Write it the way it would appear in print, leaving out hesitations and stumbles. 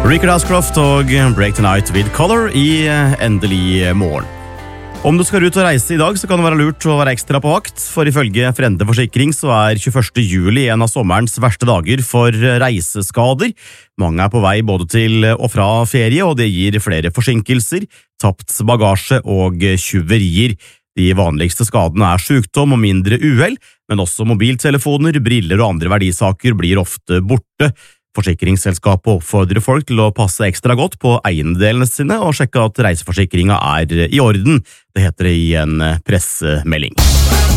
Rickard Ashcroft og Break the Night with Color i endelig morgen. Om du skal ut og reise i dag, så kan det være lurt å være ekstra på vakt, for ifølge Frende Forsikring så 21. juli en av sommerens verste dager for reiseskader. Mange på vei både til og fra ferie, og det gir flere forsinkelser, tapt bagasje og tjuverier. De vanligste skadene sykdom og mindre uhell, men også mobiltelefoner, briller og andre verdisaker blir ofte borte. Forsikringsselskapet oppfordrer folk til å passe ekstra godt på eiendelene sine og sjekke at reiseforsikringen i orden. Det heter det i en pressemelding.